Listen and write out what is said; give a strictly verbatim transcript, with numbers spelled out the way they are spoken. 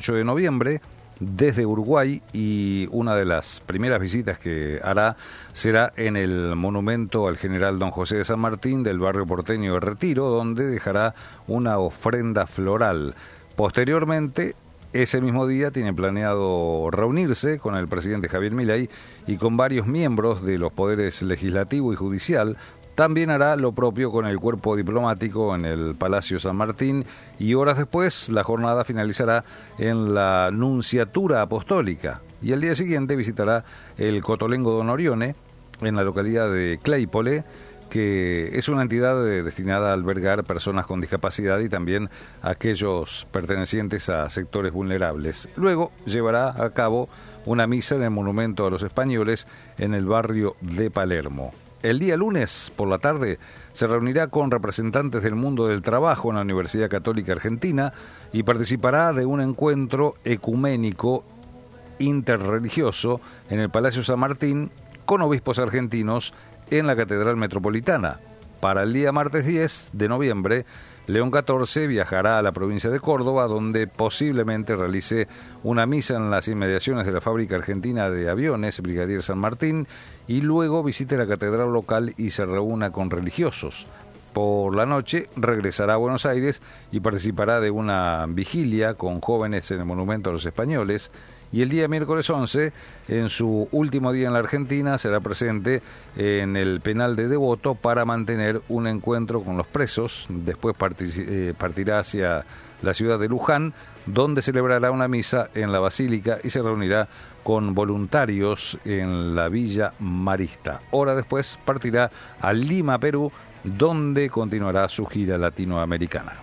ocho de noviembre desde Uruguay, y una de las primeras visitas que hará será en el monumento al general Don José de San Martín del barrio porteño de Retiro, donde dejará una ofrenda floral. Posteriormente, ese mismo día tiene planeado reunirse con el presidente Javier Milei y con varios miembros de los poderes legislativo y judicial. También hará lo propio con el cuerpo diplomático en el Palacio San Martín, y horas después la jornada finalizará en la Nunciatura Apostólica, y al día siguiente visitará el Cotolengo Don Orione en la localidad de Claypole, que es una entidad destinada a albergar personas con discapacidad y también aquellos pertenecientes a sectores vulnerables. Luego llevará a cabo una misa en el Monumento a los Españoles en el barrio de Palermo. El día lunes por la tarde se reunirá con representantes del mundo del trabajo en la Universidad Católica Argentina y participará de un encuentro ecuménico interreligioso en el Palacio San Martín con obispos argentinos en la Catedral Metropolitana. Para el día martes diez de noviembre, León catorce viajará a la provincia de Córdoba, donde posiblemente realice una misa en las inmediaciones de la fábrica argentina de aviones Brigadier San Martín, y luego visite la catedral local y se reúna con religiosos. Por la noche regresará a Buenos Aires y participará de una vigilia con jóvenes en el Monumento a los Españoles. Y el día miércoles once, en su último día en la Argentina, será presente en el penal de Devoto para mantener un encuentro con los presos. Después partirá hacia la ciudad de Luján, donde celebrará una misa en la Basílica y se reunirá con voluntarios en la Villa Marista. Hora después partirá a Lima, Perú, donde continuará su gira latinoamericana.